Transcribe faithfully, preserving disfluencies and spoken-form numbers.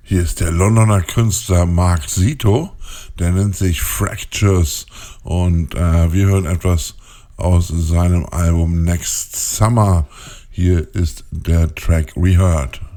Hier ist der Londoner Künstler Mark Sito, der nennt sich Fractures und äh, wir hören etwas aus seinem Album Next Summer. Hier ist der Track Reheard.